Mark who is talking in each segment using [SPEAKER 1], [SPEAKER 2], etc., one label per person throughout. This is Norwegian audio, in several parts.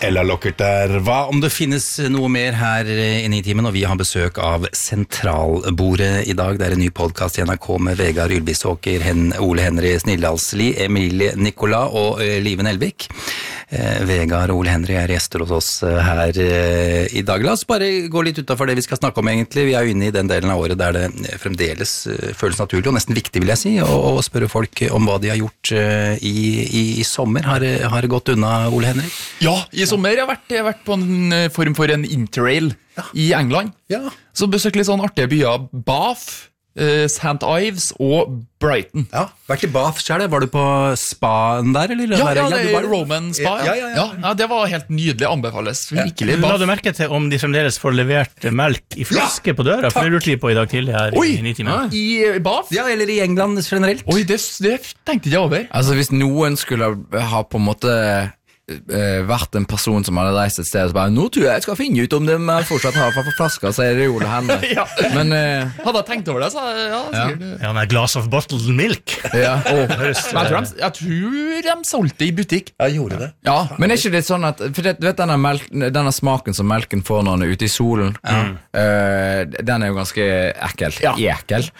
[SPEAKER 1] Ella Lockert der. Hva om det finnes noe mer her inne i timen, og vi har besøk av Sentralbordet i dag. Det en ny podcast i NRK med Vegard Ylvisåker, Ole Henry Snilldalsli, Emilie Nicolas og Live Nelvik. Vegard og Ole Henry gjester hos oss her i dag. La oss bare gå litt utenfor det vi skal snakke om egentlig. Vi jo inne i den delen av året der det fremdeles føles naturlig, og nesten viktig vil jeg si, å spørre folk om hva de har gjort i sommer. Har det gått unna, Ole Henry?
[SPEAKER 2] Ja, i sommer har jeg vært på en form for en interrail i England.
[SPEAKER 1] Ja.
[SPEAKER 2] Så besøkte litt sånn artige byer, Bath, St. Ives og Brighton.
[SPEAKER 1] Ja, vært i Bath selv. Var du på spaen der, eller?
[SPEAKER 2] Ja, det Roman spa. Ja, det var helt nydelig, anbefales. Virkelig Bath.
[SPEAKER 3] La du merke til om de fremdeles får levert melk i flaske på døra? For det lurte de på i dag tidlig her i 9 timer.
[SPEAKER 2] I Bath?
[SPEAKER 1] Ja, eller i England generelt.
[SPEAKER 2] Oi, det tenkte jeg over.
[SPEAKER 4] Altså, hvis noen skulle ha på en måte vært en person som hadde reist et sted og bare, nå tror jeg skal finne ut om de fortsatt har på flasker, så det Ole Henry. Men
[SPEAKER 2] hadde jeg tenkt over det, så sikkert.
[SPEAKER 3] Ja, med glass of bottled milk.
[SPEAKER 4] Ja.
[SPEAKER 2] Men jeg tror de solgte det i butikk.
[SPEAKER 1] Ja, gjorde det.
[SPEAKER 4] Ja, men ikke det sånn at, for du vet denne smaken som melken får når den ute i solen, den jo ganske ekkel. Ekel.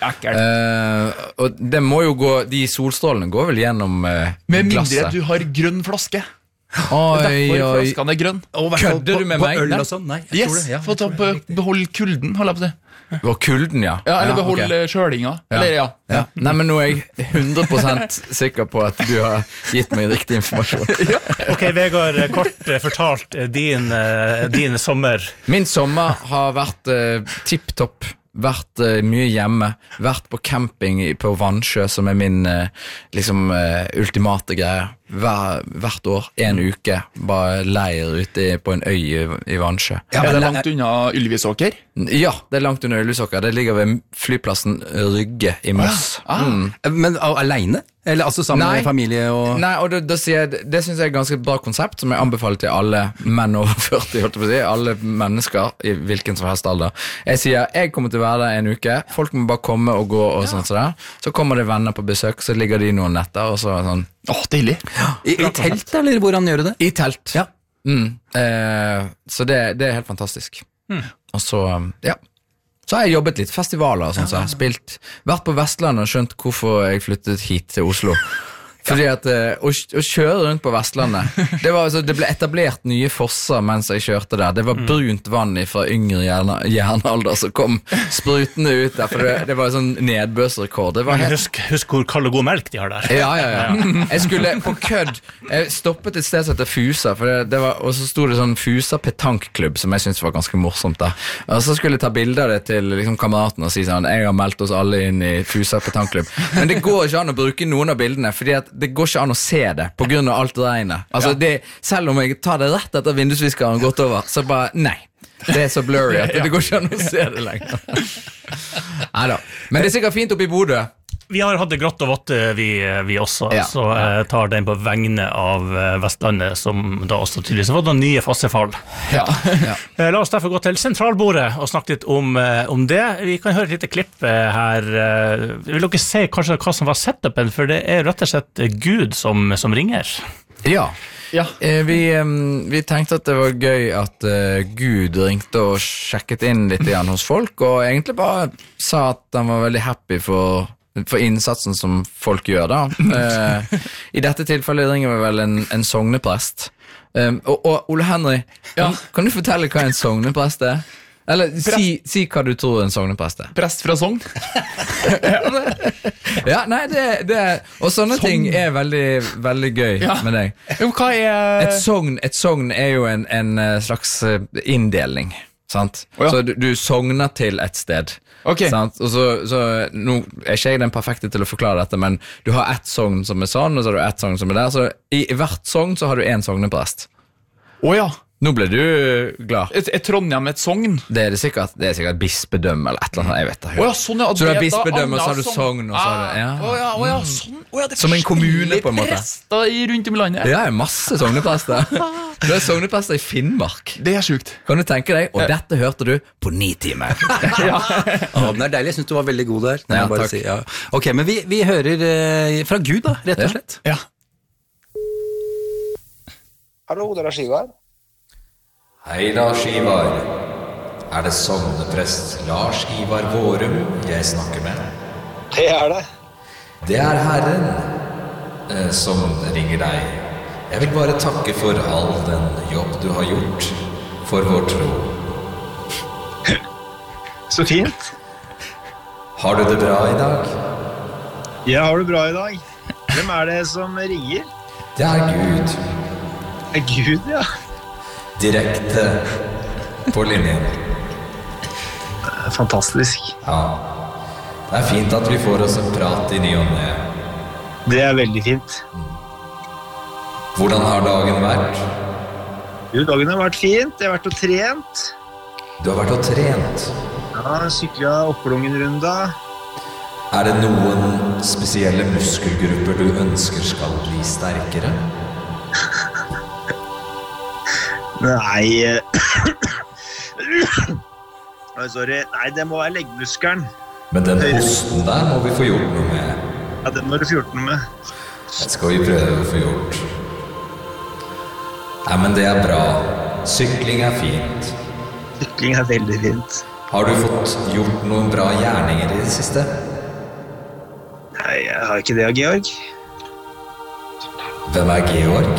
[SPEAKER 4] Og det må jo gå, de solstrålene går vel gjennom
[SPEAKER 2] med
[SPEAKER 4] glasset.
[SPEAKER 2] mindre du har grønn flaske.
[SPEAKER 4] Derfor
[SPEAKER 2] flasken grønn.
[SPEAKER 4] Kødder du med meg?
[SPEAKER 1] På øl og sånn? Nei, jeg tror det. Ja.
[SPEAKER 2] For å beholde kulden, holder jeg på det.
[SPEAKER 4] Og kulden, ja.
[SPEAKER 2] Ja, eller beholde kjølinga. Eller,
[SPEAKER 4] ja. Nei, men nå jeg 100% sikker på at du har gitt meg riktig informasjon.
[SPEAKER 3] Ok, Vegard, kort fortalt din sommer.
[SPEAKER 4] Min sommer har vært tipptopp. Vært mye hjemme, vært på camping på Vannsjø, som min ultimate greie. Hvert år, en uke, bare leir ute på en øy i Vannsjø.
[SPEAKER 2] Ja, det langt unna Ylvisåker?
[SPEAKER 4] Ja, det langt unna Ylvisåker. Det ligger ved flyplassen Rygge i Moss.
[SPEAKER 1] Men alene? Eller altså sammen med familie og...
[SPEAKER 4] Nei, og da sier jeg, det synes jeg ganske bra konsept, som jeg anbefaler til alle menn over 40, holdt jeg på å si, alle mennesker i hvilken som helst alder. Jeg sier, jeg kommer til å være der en uke, folk må bare komme og gå og sånt sådär. Så kommer det venner på besøk, så ligger de noen netter, og så sånn...
[SPEAKER 2] deilig.
[SPEAKER 1] I telt, eller hvordan gjør du det?
[SPEAKER 4] I telt.
[SPEAKER 1] Ja.
[SPEAKER 4] Så det helt fantastisk. Og så, så har jeg jobbet litt festivaler og sånt, så jeg har vært på Vestlandet og skjønt hvorfor jeg flyttet hit til Oslo. Fordi at å kjøre rundt på Vestlandet, det ble etablert nye fosser mens jeg kjørte der. Det var brunt vann fra yngre jernalder som kom sprutende ut der, for det var en sånn nedbørsrekord.
[SPEAKER 3] Husk hvor kald og god melk de har der.
[SPEAKER 4] Ja. Jeg skulle på kødd, jeg stoppet et sted som heter Fusa, og så stod det sånn Fusa petankklubb, som jeg synes var ganske morsomt der. Og så skulle jeg ta bilder av det til kameraten og si sånn, jeg har meldt oss alle inn i Fusa petankklubb. Men det går ikke an å bruke noen av bildene, fordi at det går ikke an å se det på grunn av alt regnet. Altså selv om jeg tar det rett etter vindusviskeren gått over, så bare, nei. Det så blurry at det går ikke an å se det lenger. Neida. Men det sikkert fint oppe i Bodø.
[SPEAKER 3] Vi har hatt det grått og vått, vi også, så jeg tar den på vegne av Vestlandet, som da også tydeligvis har fått noen nye fossefall. La oss derfor gå til Sentralbordet og snakke litt om det. Vi kan høre et lite klipp her. Vil dere se kanskje hva som var setupen, for det rett og slett Gud som ringer?
[SPEAKER 4] Ja. Vi tenkte at det var gøy at Gud ringte og sjekket inn litt igjen hos folk, og egentlig bare sa at han var veldig happy for innsatsen som folk gjør da. I dette tilfellet ringer vi vel en sogneprest. Og Ole Henry, kan du fortelle hva en sogneprest er? Eller si hva du tror en sogneprest er.
[SPEAKER 2] Prest fra Sogn?
[SPEAKER 4] Ja, nei, det og sånne ting er veldig, veldig gøy med deg.
[SPEAKER 2] Hva er...
[SPEAKER 4] Et sogn er jo en slags inndeling, sant? Så du sogner til et sted. Sant? Og så nå ikke jeg den perfekte til å forklare dette, men du har ett sogn som er sånn, og så har du ett sogn som er der, så i hvert sogn så har du en sogneprest. Nå ble du glad.
[SPEAKER 2] Er Trondheim et sogn?
[SPEAKER 4] Det er sikkert bispedømme eller et eller annet, jeg vet det.
[SPEAKER 2] Sånn,
[SPEAKER 4] så du har bispedømme, og så har du sogn, og så har du...
[SPEAKER 2] sånn.
[SPEAKER 4] Som en kommune på en måte.
[SPEAKER 2] Prester rundt om landet.
[SPEAKER 4] Ja, masse sogneprester. Du har sogneprester i Finnmark.
[SPEAKER 2] Det er sjukt.
[SPEAKER 4] Kan du tenke deg? Og dette hørte du på 9 timer.
[SPEAKER 1] Men det deilig, jeg synes du var veldig god der.
[SPEAKER 4] Takk.
[SPEAKER 1] Si, Ok, men vi hører fra Gud da, rett og slett.
[SPEAKER 5] Hallo, det Skivar. Hei Lars Ivar. Det sogneprest Lars Ivar Vårum jeg snakker med?
[SPEAKER 6] Det det.
[SPEAKER 5] Det Herren som ringer deg. Jeg vil bare takke for all den jobb du har gjort for vår tro.
[SPEAKER 6] Så fint.
[SPEAKER 5] Har du det bra i dag?
[SPEAKER 6] Jeg har det bra i dag. Hvem det som ringer?
[SPEAKER 5] Det Gud.
[SPEAKER 6] Gud, ja.
[SPEAKER 5] Direkte på linjen.
[SPEAKER 6] Fantastisk.
[SPEAKER 5] Ja. Det fint at vi får oss en prat i ny og ne.
[SPEAKER 6] Det veldig fint.
[SPEAKER 5] Hvordan har dagen vært?
[SPEAKER 6] Jo, dagen har vært fint. Jeg har vært og trent.
[SPEAKER 5] Du har vært og trent?
[SPEAKER 6] Ja, syklet Oppelungen-runda.
[SPEAKER 5] Det noen spesielle muskelgrupper du ønsker skal bli sterkere?
[SPEAKER 6] Nei, sorry. Nei, det må være leggmuskelen.
[SPEAKER 5] Men den hosten der må vi få gjort noe med.
[SPEAKER 6] Ja, den må du få gjort noe med.
[SPEAKER 5] Det skal vi prøve å få gjort. Nei, men det bra. Sykling fint.
[SPEAKER 6] Sykling veldig fint.
[SPEAKER 5] Har du fått gjort noen bra gjerninger i det siste?
[SPEAKER 6] Nei, jeg har ikke det, Georg.
[SPEAKER 5] Hvem Georg?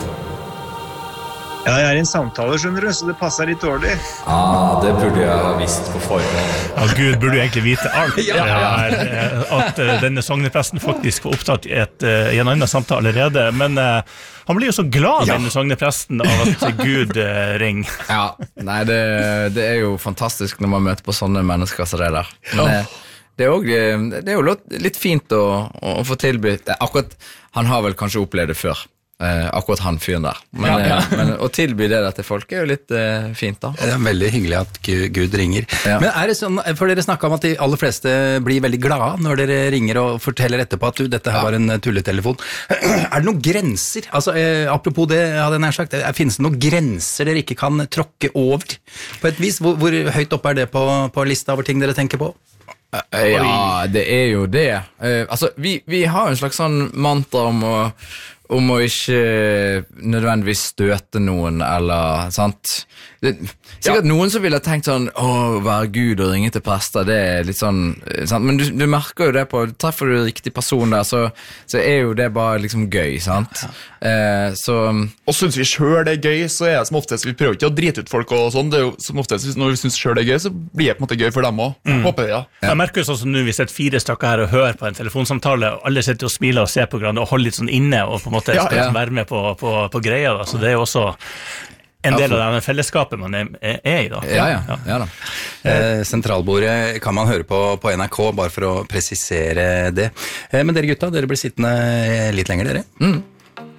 [SPEAKER 6] Ja, jeg I en samtale, skjønner du, så det passer litt dårlig.
[SPEAKER 5] Det burde jeg ha visst på forhånd.
[SPEAKER 3] Ja, Gud burde jo egentlig vite alt. At denne sognepresten faktisk var opptatt I en annen samtale allerede, men han blir jo så glad, denne sognepresten, av at Gud ringer.
[SPEAKER 4] Ja, nei, det jo fantastisk når man møter på sånne mennesker som det der. Men det jo litt fint å få tilby. Akkurat, han har vel kanskje opplevd det før. Akkurat han fyren der. Men å tilby det der til folk jo litt fint da.
[SPEAKER 1] Det veldig hyggelig at Gud ringer. Ja. Men det sånn, for dere snakket om at de aller fleste blir veldig glade når dere ringer og forteller etterpå at dette her var en tulletelefon. Det noen grenser? Altså, apropos det, hadde jeg nær sagt, finnes det noen grenser dere ikke kan tråkke over på et vis? Hvor høyt opp det på lista over ting dere tenker på?
[SPEAKER 4] Ja, det jo det. Altså, vi har en slags sånn mantra om å ikke nødvendigvis støte noen, eller, sant? Sikkert noen som ville tenkt sånn, være Gud og ringe til prester, det litt sånn, sant? Men du merker jo det på, treffer du riktig person der, så jo det bare liksom gøy, sant?
[SPEAKER 2] Og synes vi selv det gøy, så det som oftest, vi prøver ikke å drite ut folk og sånn, det jo som oftest, når vi synes selv det gøy, så blir det på en måte gøy for dem også. Håper jeg,
[SPEAKER 3] Jeg merker jo sånn som nå, vi sitter 4 stykker her og hører på en telefonsamtale, og alle sitter og smiler og ser på hverandre og holder litt sånn inne, og på en måte skal være med på greia, da. Så det jo også en del av denne fellesskapet man I da.
[SPEAKER 4] Ja da.
[SPEAKER 1] Sentralbordet kan man høre på NRK, bare for å presisere det. Men dere gutta, dere blir sittende litt lenger, dere.